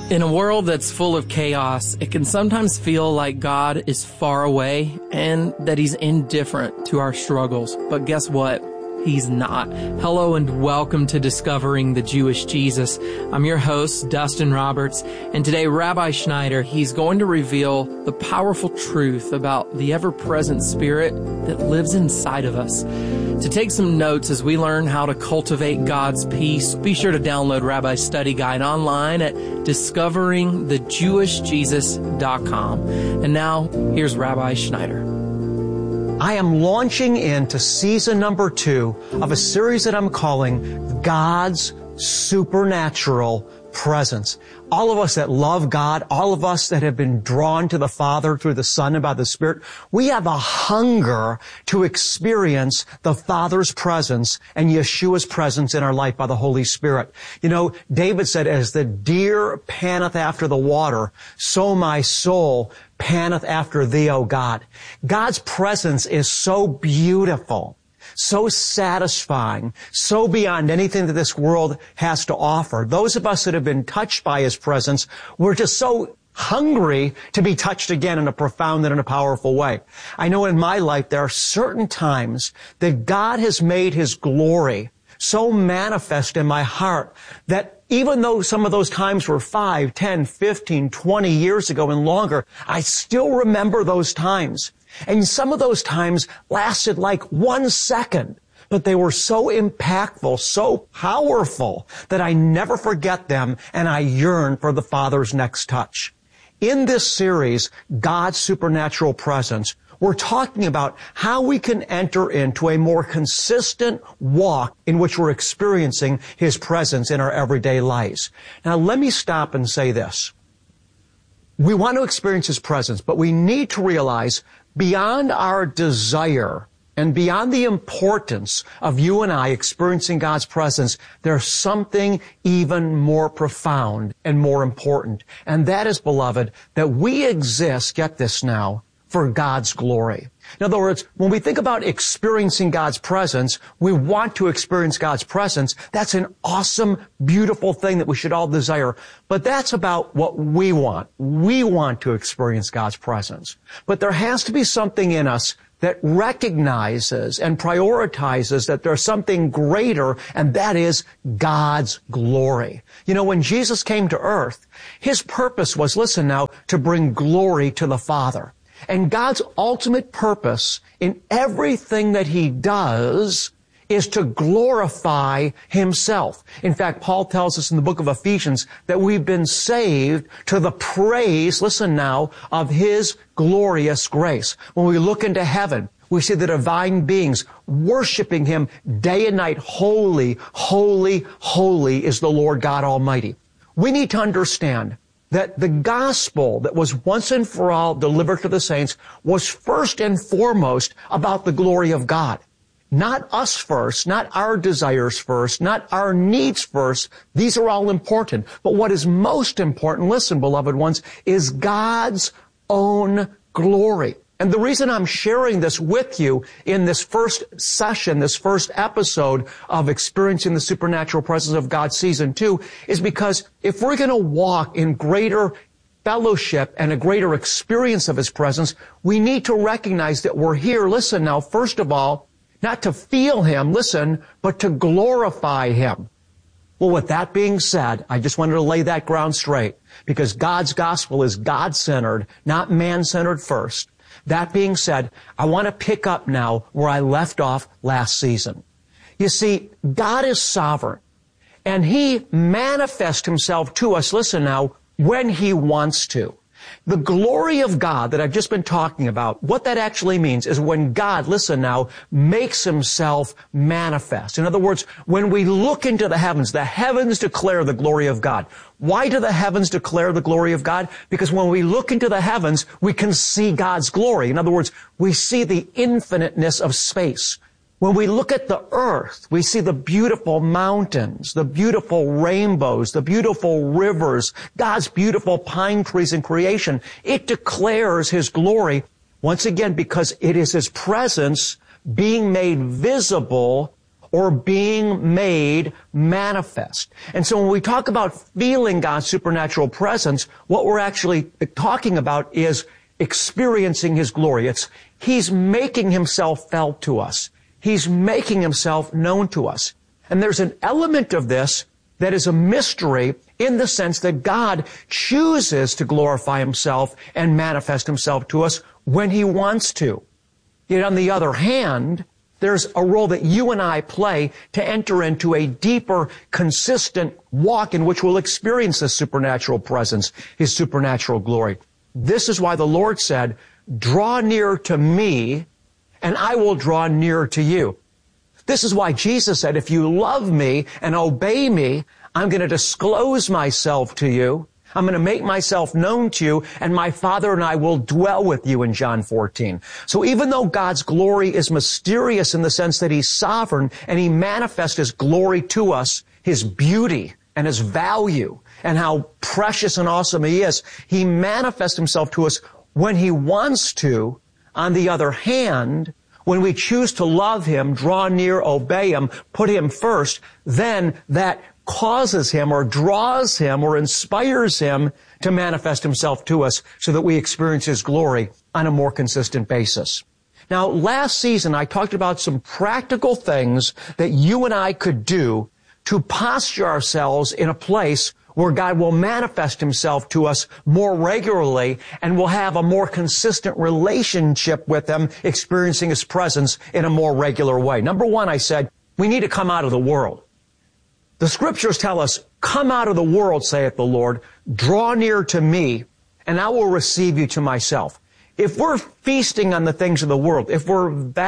In a world that's full of chaos, it can sometimes feel like God is far away and that He's indifferent to our struggles. But guess what? He's not. Hello and welcome to Discovering the Jewish Jesus. I'm your host, Dustin Roberts, and today Rabbi Schneider, he's going to reveal the powerful truth about the ever-present Spirit that lives inside of us. To take some notes as we learn how to cultivate God's peace, be sure to download Rabbi's study guide online at discoveringthejewishjesus.com. And now, here's Rabbi Schneider. I am launching into season number 2 of a series that I'm calling God's Supernatural Presence. All of us that love God, all of us that have been drawn to the Father through the Son and by the Spirit, we have a hunger to experience the Father's presence and Yeshua's presence in our life by the Holy Spirit. You know, David said, as the deer panteth after the water, so my soul panteth after thee, O God. God's presence is so beautiful, so satisfying, so beyond anything that this world has to offer. Those of us that have been touched by His presence, we're just so hungry to be touched again in a profound and in a powerful way. I know in my life there are certain times that God has made His glory so manifest in my heart that even though some of those times were 5, 10, 15, 20 years ago and longer, I still remember those times. And some of those times lasted like 1 second, but they were so impactful, so powerful that I never forget them and I yearn for the Father's next touch. In this series, God's Supernatural Presence, we're talking about how we can enter into a more consistent walk in which we're experiencing His presence in our everyday lives. Now, let me stop and say this. We want to experience His presence, but we need to realize beyond our desire and beyond the importance of you and I experiencing God's presence, there's something even more profound and more important. And that is, beloved, that we exist, get this now, for God's glory. In other words, when we think about experiencing God's presence, we want to experience God's presence. That's an awesome, beautiful thing that we should all desire. But that's about what we want. We want to experience God's presence. But there has to be something in us that recognizes and prioritizes that there's something greater, and that is God's glory. You know, when Jesus came to earth, His purpose was, listen now, to bring glory to the Father. And God's ultimate purpose in everything that He does is to glorify Himself. In fact, Paul tells us in the book of Ephesians that we've been saved to the praise, listen now, of His glorious grace. When we look into heaven, we see the divine beings worshiping Him day and night. Holy, holy, holy is the Lord God Almighty. We need to understand that the gospel that was once and for all delivered to the saints was first and foremost about the glory of God. Not us first, not our desires first, not our needs first. These are all important. But what is most important, listen, beloved ones, is God's own glory. And the reason I'm sharing this with you in this first session, this first episode of Experiencing the Supernatural Presence of God Season 2 is because if we're going to walk in greater fellowship and a greater experience of His presence, we need to recognize that we're here, listen now, first of all, not to feel Him, listen, but to glorify Him. Well, with that being said, I just wanted to lay that ground straight because God's gospel is God-centered, not man-centered first. That being said, I want to pick up now where I left off last season. You see, God is sovereign, and He manifests Himself to us, listen now, when He wants to. The glory of God that I've just been talking about, what that actually means is when God, listen now, makes Himself manifest. In other words, when we look into the heavens declare the glory of God. Why do the heavens declare the glory of God? Because when we look into the heavens, we can see God's glory. In other words, we see the infiniteness of space. When we look at the earth, we see the beautiful mountains, the beautiful rainbows, the beautiful rivers, God's beautiful pine trees in creation. It declares His glory, once again, because it is His presence being made visible or being made manifest. And so when we talk about feeling God's supernatural presence, what we're actually talking about is experiencing His glory. He's making Himself felt to us. He's making Himself known to us. And there's an element of this that is a mystery in the sense that God chooses to glorify Himself and manifest Himself to us when He wants to. Yet on the other hand, there's a role that you and I play to enter into a deeper, consistent walk in which we'll experience this supernatural presence, His supernatural glory. This is why the Lord said, "Draw near to me, and I will draw near to you." This is why Jesus said, if you love me and obey me, I'm going to disclose myself to you. I'm going to make myself known to you, and my Father and I will dwell with you in John 14. So even though God's glory is mysterious in the sense that He's sovereign and He manifests His glory to us, His beauty and His value and how precious and awesome He is, He manifests Himself to us when He wants to. On the other hand, when we choose to love Him, draw near, obey Him, put Him first, then that causes Him or draws Him or inspires Him to manifest Himself to us so that we experience His glory on a more consistent basis. Now, last season, I talked about some practical things that you and I could do to posture ourselves in a place where God will manifest Himself to us more regularly and we'll have a more consistent relationship with Him, experiencing His presence in a more regular way. Number one, I said, we need to come out of the world. The Scriptures tell us, come out of the world, saith the Lord, draw near to me, and I will receive you to myself. If we're feasting on the things of the world, if we're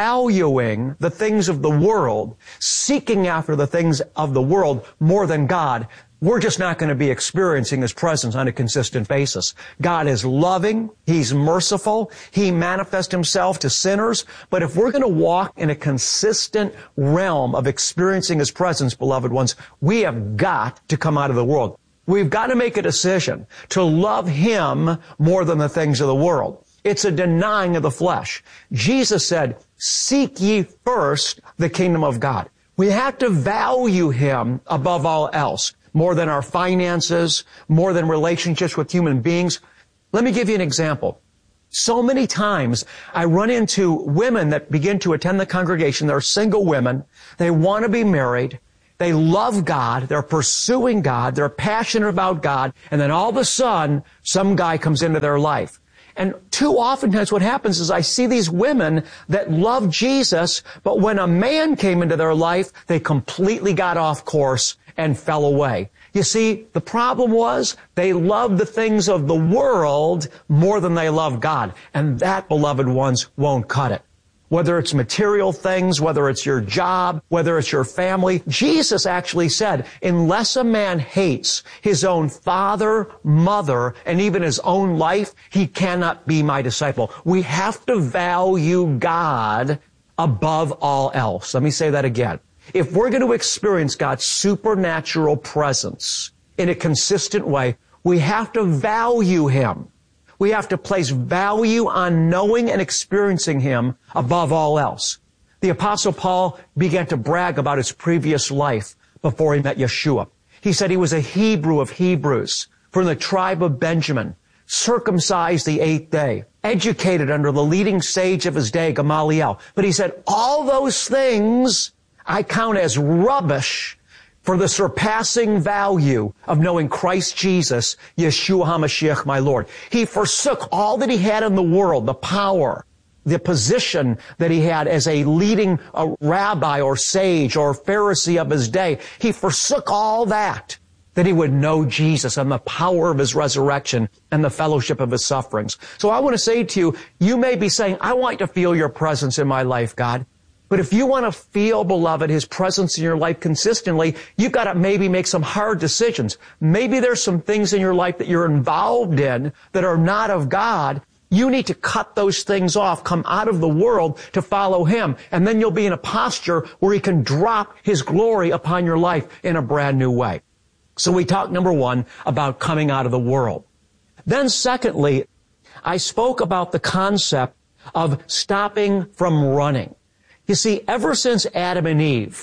valuing the things of the world, seeking after the things of the world more than God, we're just not going to be experiencing His presence on a consistent basis. God is loving. He's merciful. He manifests Himself to sinners. But if we're going to walk in a consistent realm of experiencing His presence, beloved ones, we have got to come out of the world. We've got to make a decision to love Him more than the things of the world. It's a denying of the flesh. Jesus said, seek ye first the kingdom of God. We have to value Him above all else, more than our finances, more than relationships with human beings. Let me give you an example. So many times I run into women that begin to attend the congregation. They're single women. They want to be married. They love God. They're pursuing God. They're passionate about God. And then all of a sudden, some guy comes into their life. And too oftentimes what happens is I see these women that love Jesus, but when a man came into their life, they completely got off course and fell away. You see, the problem was they loved the things of the world more than they loved God. And that, beloved ones, won't cut it. Whether it's material things, whether it's your job, whether it's your family. Jesus actually said, unless a man hates his own father, mother, and even his own life, he cannot be my disciple. We have to value God above all else. Let me say that again. If we're going to experience God's supernatural presence in a consistent way, we have to value Him. We have to place value on knowing and experiencing Him above all else. The Apostle Paul began to brag about his previous life before he met Yeshua. He said he was a Hebrew of Hebrews, from the tribe of Benjamin, circumcised the 8th day, educated under the leading sage of his day, Gamaliel. But he said, all those things I count as rubbish for the surpassing value of knowing Christ Jesus, Yeshua HaMashiach, my Lord. He forsook all that he had in the world, the power, the position that he had as a leading rabbi or sage or Pharisee of his day. He forsook all that he would know Jesus and the power of His resurrection and the fellowship of His sufferings. So I want to say to you, you may be saying, I want to feel your presence in my life, God. But if you want to feel, beloved, His presence in your life consistently, you've got to maybe make some hard decisions. Maybe there's some things in your life that you're involved in that are not of God. You need to cut those things off, come out of the world to follow Him. And then you'll be in a posture where He can drop His glory upon your life in a brand new way. So we talked, number one, about coming out of the world. Then secondly, I spoke about the concept of stopping from running. You see, ever since Adam and Eve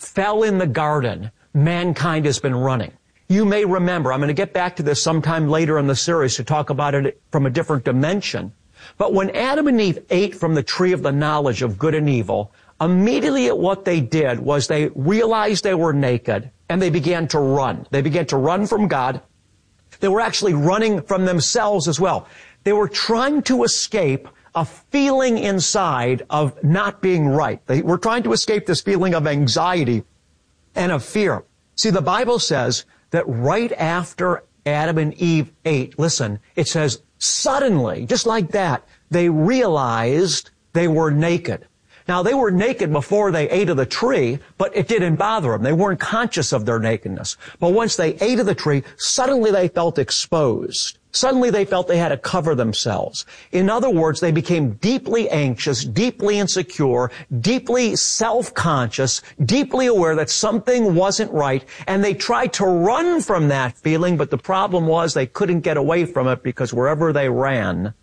fell in the garden, mankind has been running. You may remember, I'm going to get back to this sometime later in the series to talk about it from a different dimension. But when Adam and Eve ate from the tree of the knowledge of good and evil, immediately what they did was they realized they were naked and they began to run. They began to run from God. They were actually running from themselves as well. They were trying to escape a feeling inside of not being right. They were trying to escape this feeling of anxiety and of fear. See, the Bible says that right after Adam and Eve ate, listen, it says, suddenly, just like that, they realized they were naked. Now, they were naked before they ate of the tree, but it didn't bother them. They weren't conscious of their nakedness. But once they ate of the tree, suddenly they felt exposed. Suddenly they felt they had to cover themselves. In other words, they became deeply anxious, deeply insecure, deeply self-conscious, deeply aware that something wasn't right, and they tried to run from that feeling, but the problem was they couldn't get away from it because wherever they ran,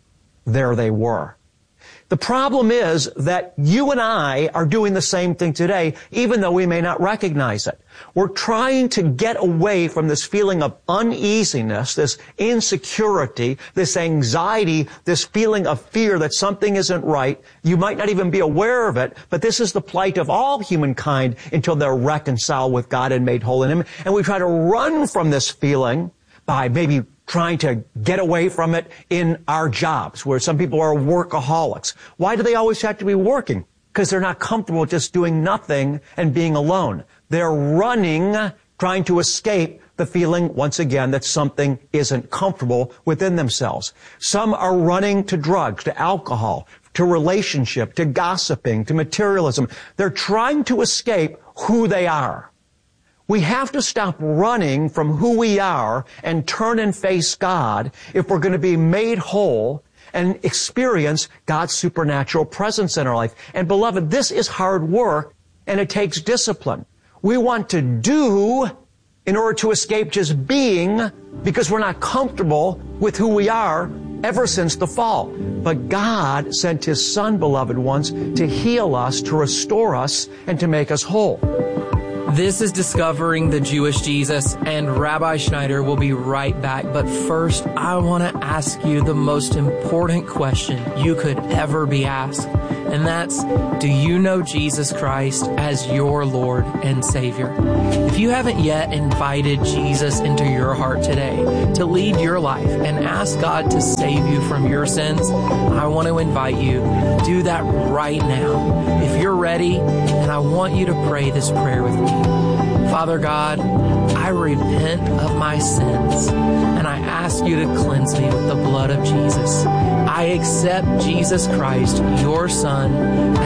there they were. The problem is that you and I are doing the same thing today, even though we may not recognize it. We're trying to get away from this feeling of uneasiness, this insecurity, this anxiety, this feeling of fear that something isn't right. You might not even be aware of it, but this is the plight of all humankind until they're reconciled with God and made whole in Him. And we try to run from this feeling by maybe trying to get away from it in our jobs, where some people are workaholics. Why do they always have to be working? Because they're not comfortable just doing nothing and being alone. They're running, trying to escape the feeling, once again, that something isn't comfortable within themselves. Some are running to drugs, to alcohol, to relationship, to gossiping, to materialism. They're trying to escape who they are. We have to stop running from who we are and turn and face God if we're going to be made whole and experience God's supernatural presence in our life. And beloved, this is hard work and it takes discipline. We want to do in order to escape just being because we're not comfortable with who we are ever since the fall. But God sent His Son, beloved ones, to heal us, to restore us, and to make us whole. This is Discovering the Jewish Jesus, and Rabbi Schneider will be right back. But first, I want to ask you the most important question you could ever be asked. And that's, do you know Jesus Christ as your Lord and Savior? If you haven't yet invited Jesus into your heart today to lead your life and ask God to save you from your sins, I want to invite you. Do that right now. If you're ready, and I want you to pray this prayer with me. Father God, I repent of my sins, and I ask you to cleanse me with the blood of Jesus. I accept Jesus Christ, your Son,